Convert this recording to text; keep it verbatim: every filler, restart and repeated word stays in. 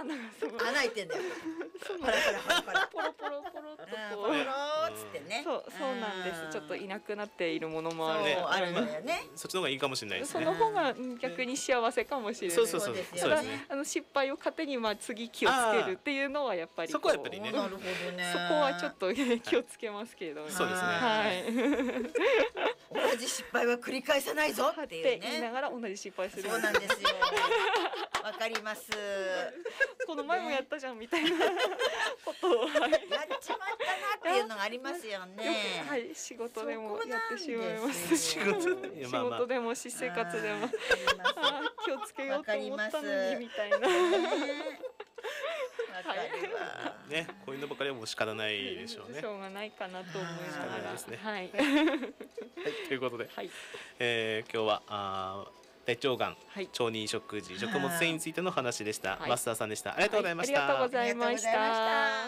穴がすごい穴開いてんだよ。 そうほらほらほらほら。 ポロポロポロっとうん、 こポロうロっつってね。 そうそうなんです。ちょっといなくなっているものもある。 そうあるんだよね。 そっちの方がいいかもしれないですね。 その方が逆に幸せかもしれない。 そうそうそうですそうですね。 あの失敗を糧にまあ次気をつけるっていうのはやっぱりそこはやっぱりね。 なるほどね。 そこはちょっと気をつけますけれども。 そうですね。 はい。 同じ失敗は繰り返さないぞっていうって言いなね。 がら同じ失敗する。 そうなんですよ。わかります。 この前もやったじゃんみたいなことを、はい、 やっちまったなっていうのがありますよね。 はい、仕事でもやってしまいま。 そこなんですす仕よ事で仕まあまあ事でも私生活でもあーあー気をつけようと思ったのにみたいな。 わかるわ。 ね、こういうのばかりはもう仕方ないでしょうね。 しょうがないかなと思いながら。 仕方ないですねはい。 ということで、 はい。 えー今日はあー大腸がん、 はい腸に食事、食物繊維についての話でした。 はいマスターさんでした。ありがとうございました。 はいありがとうございましありがとうございましたた。